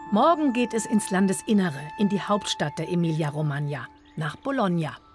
Morgen geht es ins Landesinnere, in die Hauptstadt der Emilia-Romagna, nach Bologna.